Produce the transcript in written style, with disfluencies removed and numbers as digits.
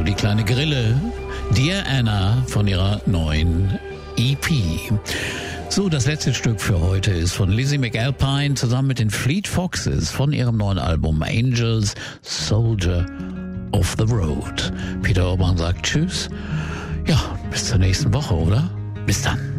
die kleine Grille, Dear Anna von ihrer neuen EP. So, das letzte Stück für heute ist von Lizzie McAlpine zusammen mit den Fleet Foxes von ihrem neuen Album Angels, Soldier of the Road. Peter Urban sagt Tschüss. Ja, bis zur nächsten Woche, oder? Bis dann.